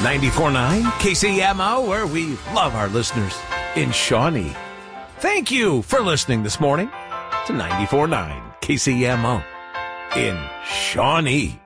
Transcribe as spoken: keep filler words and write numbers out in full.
ninety-four point nine K C M O, where we love our listeners in Shawnee. Thank you for listening this morning to ninety-four point nine K C M O in Shawnee.